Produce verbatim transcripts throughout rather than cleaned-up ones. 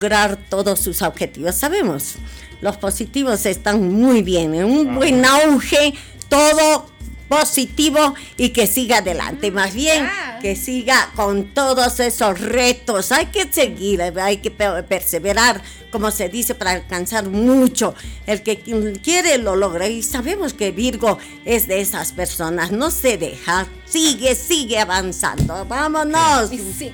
lograr todos sus objetivos. Sabemos, los positivos están muy bien, en un buen auge, todo positivo y que siga adelante, más bien que siga con todos esos retos. Hay que seguir, hay que perseverar, como se dice, para alcanzar mucho. El que quiere lo logra y sabemos que Virgo es de esas personas, no se deja, sigue, sigue avanzando. Vámonos.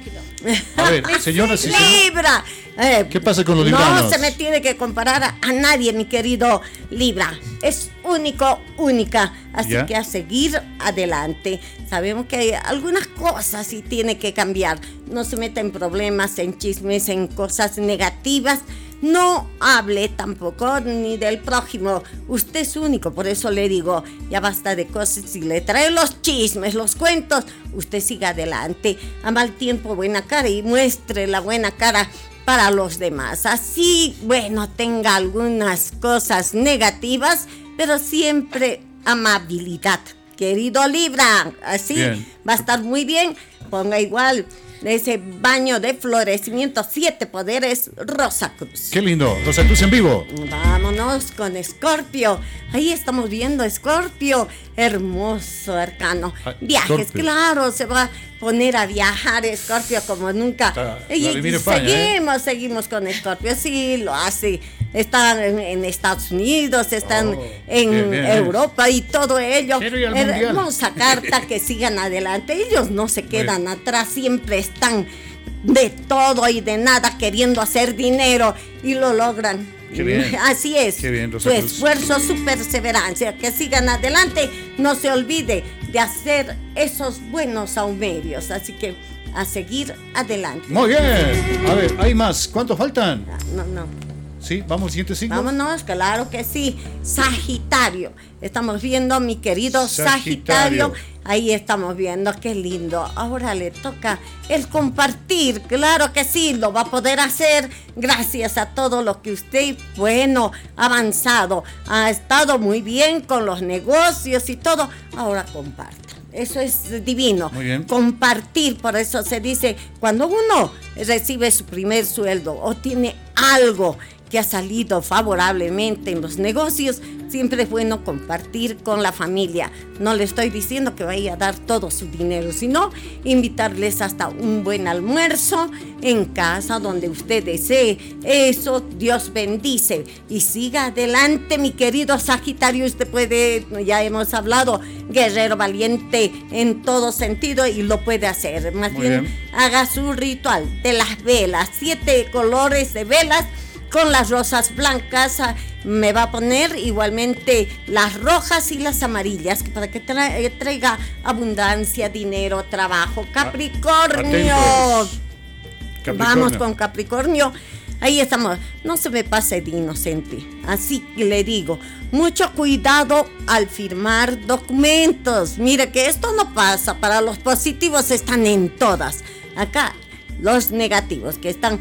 A ver, señoras y señores. Libra. Eh, ¿Qué pasa con los libranos? No se me tiene que comparar a, a nadie, mi querido Libra. Es único, única. Así ¿Ya? que a seguir adelante. Sabemos que hay algunas cosas sí tiene que cambiar. No se meta en problemas, en chismes, en cosas negativas. No hable tampoco ni del prójimo. Usted es único, por eso le digo, ya basta de cosas. Si le trae los chismes, los cuentos, usted siga adelante. A mal tiempo, buena cara, y muestre la buena cara para los demás. Así, bueno, tenga algunas cosas negativas, pero siempre amabilidad. Querido Libra, así bien. Va a estar muy bien. Ponga igual ese baño de florecimiento, siete poderes, Rosa Cruz. Qué lindo, Rosa Cruz en vivo. Vámonos con Escorpio. Ahí estamos viendo Escorpio, hermoso arcano. Viajes, Scorpio. Claro, se va a poner a viajar Escorpio como nunca. Está, y y España, seguimos, ¿eh? seguimos con Escorpio, sí, lo hace. Están en, en Estados Unidos, están oh, en bien, bien, Europa y todo ello. Hermosa carta, que sigan adelante. Ellos no se quedan bien. atrás, siempre están de todo y de nada queriendo hacer dinero y lo logran. Qué bien. Así es. Qué bien, su esfuerzo, su perseverancia, que sigan adelante. No se olvide de hacer esos buenos aumerios. Así que a seguir adelante. Muy bien. A ver, hay más. ¿Cuántos faltan? No, no. Sí, vamos, siguiente signo. Vámonos, claro que sí. Sagitario. Estamos viendo, mi querido Sagitario. Sagitario. Ahí estamos viendo, qué lindo. Ahora le toca el compartir. Claro que sí, lo va a poder hacer gracias a todo lo que usted, bueno, ha avanzado. Ha estado muy bien con los negocios y todo. Ahora comparte. Eso es divino. Muy bien. Compartir, por eso se dice, cuando uno recibe su primer sueldo o tiene algo que ha salido favorablemente en los negocios, siempre es bueno compartir con la familia. No le estoy diciendo que vaya a dar todo su dinero, sino invitarles hasta un buen almuerzo en casa donde usted desee. Eso Dios bendice y siga adelante, mi querido Sagitario. Usted puede, ya hemos hablado, guerrero valiente en todo sentido y lo puede hacer. Más bien, bien, haga su ritual de las velas, siete colores de velas. Con las rosas blancas me va a poner igualmente las rojas y las amarillas para que tra- traiga abundancia, dinero, trabajo. Capricornio. Capricornio. Vamos con Capricornio. Ahí estamos. No se me pase de inocente. Así que le digo, mucho cuidado al firmar documentos. Mire que esto no pasa. Para los positivos están en todas. Acá los negativos que están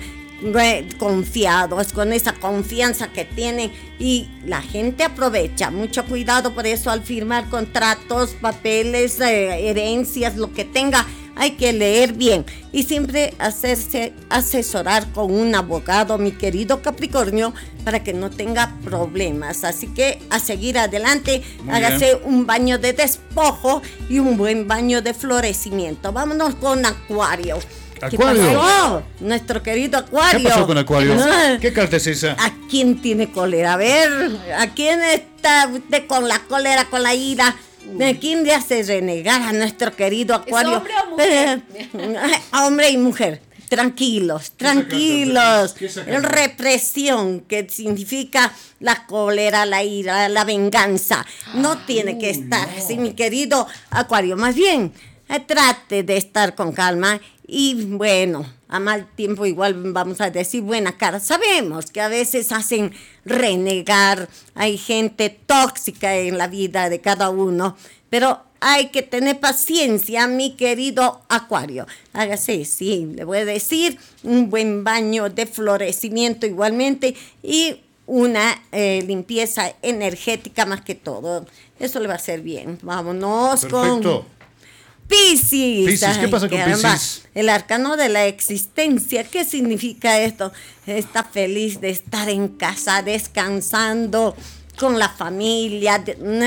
confiados, con esa confianza que tienen y la gente aprovecha. Mucho cuidado por eso al firmar contratos, papeles, eh, herencias, lo que tenga, hay que leer bien y siempre hacerse asesorar con un abogado, mi querido Capricornio, para que no tenga problemas. Así que a seguir adelante. Muy hágase bien. Un baño de despojo y un buen baño de florecimiento. Vámonos con Acuario. Acuario. ¿Qué pasó? Nuestro querido Acuario. ¿Qué pasó con Acuario? Ah, ¿qué carta es esa? ¿A quién tiene cólera? A ver, ¿a quién está usted con la cólera, con la ira? ¿A quién le hace renegar a nuestro querido Acuario? ¿Es hombre o mujer? Eh, hombre y mujer. Tranquilos, tranquilos. Represión, que significa la cólera, la ira, la venganza. No ah, tiene que estar no. así, mi querido Acuario. Más bien, eh, trate de estar con calma. Y bueno, a mal tiempo igual vamos a decir buena cara. Sabemos que a veces hacen renegar, hay gente tóxica en la vida de cada uno, pero hay que tener paciencia, mi querido Acuario. Hágase, sí, le voy a decir, un buen baño de florecimiento igualmente y una eh, limpieza energética más que todo. Eso le va a hacer bien. Vámonos. Perfecto. Con... Piscis. Piscis, ¿qué pasa con caramba, Piscis? El arcano de la existencia. ¿Qué significa esto? Está feliz de estar en casa, descansando con la familia.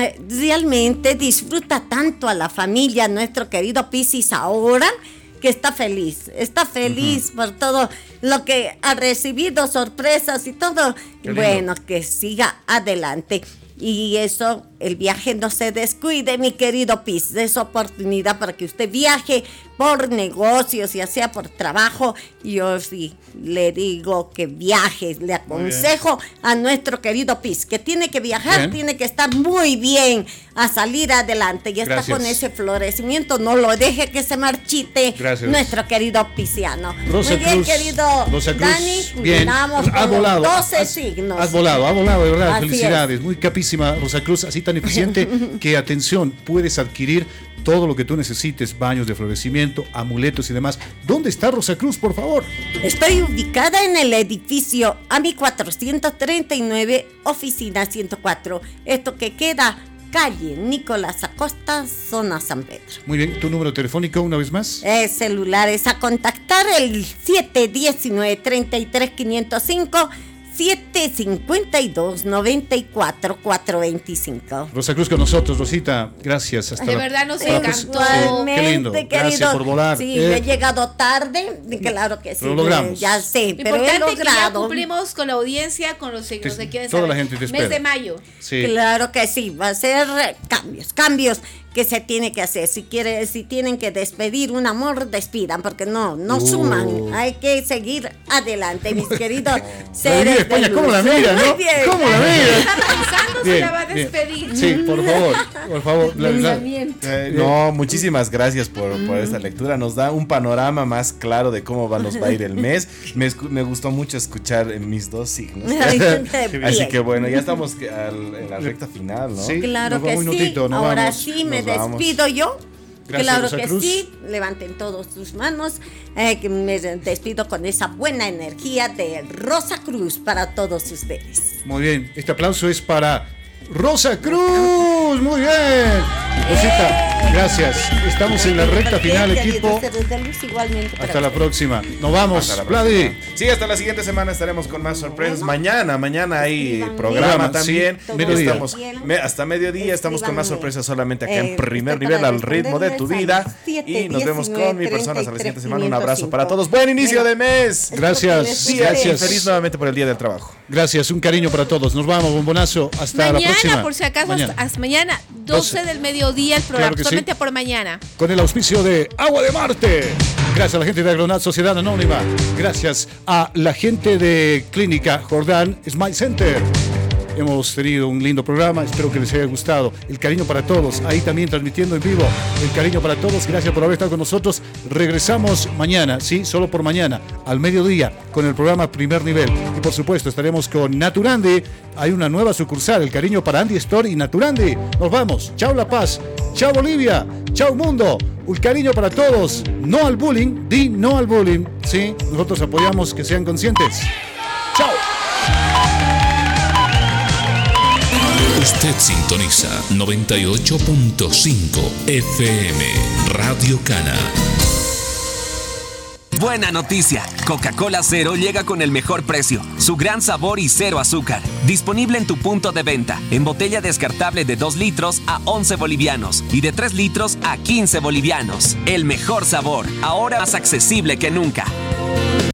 Realmente disfruta tanto a la familia, nuestro querido Piscis ahora, que está feliz. Está feliz uh-huh. por todo lo que ha recibido, sorpresas y todo. Bueno, que siga adelante. Y eso, el viaje no se descuide, mi querido Piscis. Es oportunidad para que usted viaje por negocios, ya sea por trabajo. Yo sí le digo que viaje. Le aconsejo a nuestro querido Piscis que tiene que viajar, bien. Tiene que estar muy bien a salir adelante. Ya está con ese florecimiento. No lo deje que se marchite. Gracias. Nuestro querido pisciano. Rosa muy bien, Cruz, querido Rosa Cruz, Dani. Bien. Has volado. doce has, signos. Has volado, has volado, de verdad. Así Felicidades. Es. Muy capísima, Rosa Cruz. Así tan eficiente que, atención, puedes adquirir todo lo que tú necesites, baños de florecimiento, amuletos y demás. ¿Dónde está Rosa Cruz, por favor? Estoy ubicada en el edificio A M I cuatrocientos treinta y nueve, oficina ciento cuatro. Esto que queda calle Nicolás Acosta, zona San Pedro. Muy bien, ¿tu número telefónico una vez más? El celular es a contactar el siete uno nueve, tres tres, cinco cero cinco, siete cinco dos, nueve cuatro, cuatro dos cinco. Rosa Cruz con nosotros, Rosita, gracias. Hasta de la, verdad nos encantó. Sí, qué lindo, querido. Gracias por volar. Sí, eh. he llegado tarde, claro que sí. Lo logramos. Ya sé, pero importante he logrado. Que ya cumplimos con la audiencia, con los signos de quieren Toda saber. la gente te espera. Mes de mayo. Sí. Claro que sí, va a ser cambios, cambios que se tiene que hacer. Si quiere, si tienen que despedir un amor, despidan, porque no, no uh. suman. Hay que seguir adelante, mis queridos seres de España, luz. ¿cómo la mira, no? ¿Cómo la mira? Está pensando si la va a despedir. Bien. Sí, por favor, por favor. La, la, eh, no, muchísimas gracias por, por esta lectura. Nos da un panorama más claro de cómo va, nos va a ir el mes. Me, me gustó mucho escuchar mis dos signos. Así que bueno, ya estamos al, en la recta final, ¿no? Sí, claro que sí. Minutito, Ahora vamos. sí me Nos despido vamos. yo. Gracias, claro Rosa que Cruz. sí, levanten todos sus manos, eh, que me despido con esa buena energía de Rosa Cruz para todos ustedes. Muy bien, este aplauso es para Rosa Cruz, muy bien. Rosita, gracias. Estamos en la recta final, equipo. Hasta la próxima. Nos vamos, Vladi. Sí, hasta la siguiente semana estaremos con más sorpresas. Mañana, mañana hay programa también. Sí, mediodía. Estamos, me, hasta mediodía estamos con más sorpresas solamente acá en Primer Nivel, al ritmo de tu vida. Y nos vemos con mi persona hasta la siguiente semana. Un abrazo para todos. Buen inicio de mes. Gracias. Día Gracias. Feliz nuevamente por el Día del Trabajo. Gracias, un cariño para todos. Nos vamos, bombonazo. Hasta mañana, la próxima. Mañana, por si acaso, mañana, hasta, hasta mañana, doce, doce del mediodía el programa, claro solamente sí. por mañana. Con el auspicio de Agua de Marte. Gracias a la gente de Agronat Sociedad Anónima. Gracias a la gente de Clínica Jordán Smile Center. Hemos tenido un lindo programa, espero que les haya gustado. El cariño para todos, ahí también transmitiendo en vivo. El cariño para todos, gracias por haber estado con nosotros. Regresamos mañana, sí, solo por mañana, al mediodía, con el programa Primer Nivel. Y por supuesto, estaremos con Naturandi. Hay una nueva sucursal, el cariño para Andy Store y Naturandi. Nos vamos, chao La Paz, chao Bolivia, chao mundo. Un cariño para todos, no al bullying, di no al bullying. Sí, nosotros apoyamos que sean conscientes. Chao. Usted sintoniza noventa y ocho punto cinco F M Radio Cana. Buena noticia, Coca-Cola Cero llega con el mejor precio, su gran sabor y cero azúcar. Disponible en tu punto de venta, en botella descartable de dos litros a once bolivianos y de tres litros a quince bolivianos. El mejor sabor, ahora más accesible que nunca.